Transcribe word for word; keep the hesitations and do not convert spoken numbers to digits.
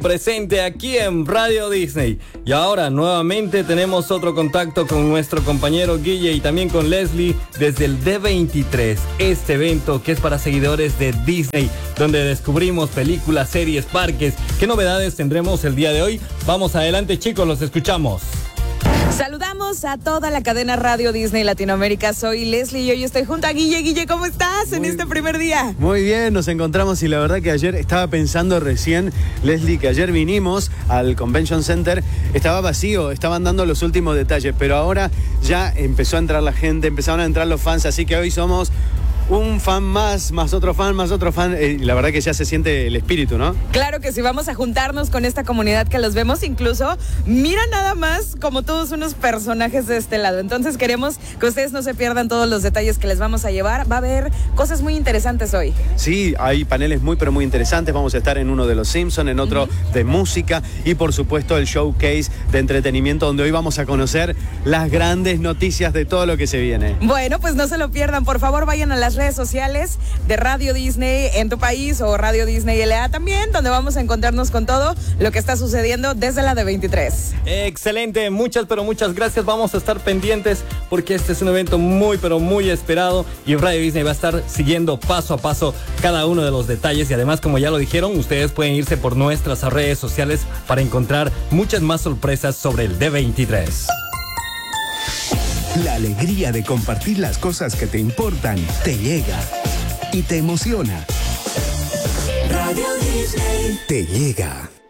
Presente aquí en Radio Disney. Y ahora nuevamente tenemos otro contacto con nuestro compañero Guille y también con Leslie desde el D veintitrés, este evento que es para seguidores de Disney, donde descubrimos películas, series, parques. ¿Qué novedades tendremos el día de hoy? Vamos adelante, chicos, los escuchamos. Saludamos a toda la cadena Radio Disney Latinoamérica. Soy Leslie y hoy estoy junto a Guille. Guille, ¿cómo estás muy, en este primer día? Muy bien, nos encontramos y la verdad que ayer estaba pensando recién, Leslie, que ayer vinimos al Convention Center, estaba vacío, estaban dando los últimos detalles, pero ahora ya empezó a entrar la gente, empezaron a entrar los fans, así que hoy somos un fan más, más otro fan, más otro fan, eh, la verdad que ya se siente el espíritu, ¿no? Claro que sí, vamos a juntarnos con esta comunidad que los vemos incluso, mira nada más como todos unos personajes de este lado, entonces queremos que ustedes no se pierdan todos los detalles que les vamos a llevar, va a haber cosas muy interesantes hoy. Sí, hay paneles muy pero muy interesantes, vamos a estar en uno de los Simpsons, en otro uh-huh. de música y por supuesto el showcase de entretenimiento donde hoy vamos a conocer las grandes noticias de todo lo que se viene. Bueno, pues no se lo pierdan, por favor vayan a las redes sociales de Radio Disney en tu país o Radio Disney L A también, donde vamos a encontrarnos con todo lo que está sucediendo desde la D veintitrés. Excelente, muchas pero muchas gracias, vamos a estar pendientes porque este es un evento muy pero muy esperado y Radio Disney va a estar siguiendo paso a paso cada uno de los detalles y además, como ya lo dijeron, ustedes pueden irse por nuestras redes sociales para encontrar muchas más sorpresas sobre el D veintitrés. La alegría de compartir las cosas que te importan te llega y te emociona. Radio Disney te llega.